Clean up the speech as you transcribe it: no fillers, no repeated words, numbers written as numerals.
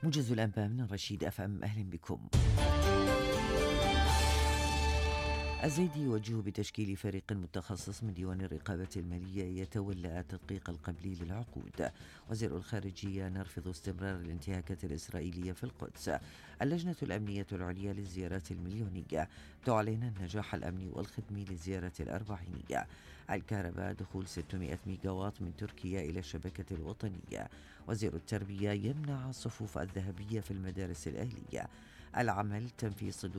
موجز الأنباء من رشيد FM. أهلا بكم. الزيدي يوجه بتشكيل فريق متخصص من ديوان الرقابة المالية يتولى التدقيق القبلي للعقود. وزير الخارجية: نرفض استمرار الانتهاكات الإسرائيلية في القدس. اللجنة الأمنية العليا للزيارات المليونية تعلن النجاح الأمني والخدمي للزيارة الأربعينية. الكهرباء: دخول 600 ميجاوات من تركيا إلى الشبكة الوطنية. وزير التربية: يمنع الصفوف الذهبية في المدارس الأهلية. العمل: تنفيذ صدور